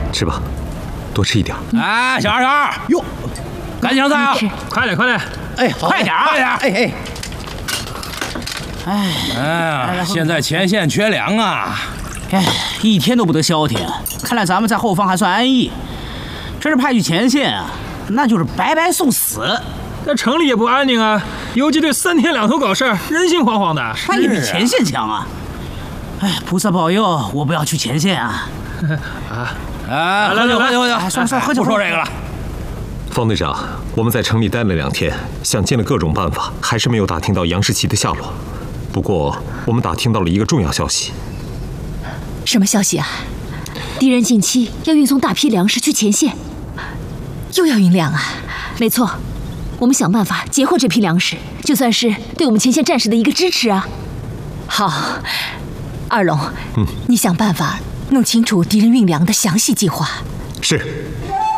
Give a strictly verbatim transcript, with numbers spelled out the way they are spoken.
吃吧，多吃一点。 哎，小二，小二，哟，赶紧上菜啊！ 快点，快点！ 哎，快点啊！快点！哎哎。 哎哎呀，现在前线缺粮啊！ 哎，一天都不得消停。看来咱们在后方还算安逸，这是派去前线啊，那就是白白送死。 在城里也不安宁啊！游击队三天两头搞事儿，人心惶惶的。 那也比前线强啊！哎，菩萨保佑，我不要去前线啊！ 啊啊！喝酒，喝酒，喝酒！ 算了算了，喝酒。 不说这个了。 方队长，我们在城里待了两天，想尽了各种办法，还是没有打听到杨士奇的下落。不过，我们打听到了一个重要消息。 什么消息啊？敌人近期要运送大批粮食去前线，又要运粮啊？没错，我们想办法截获这批粮食，就算是对我们前线战士的一个支持啊。好，二龙，嗯，你想办法弄清楚敌人运粮的详细计划。 是。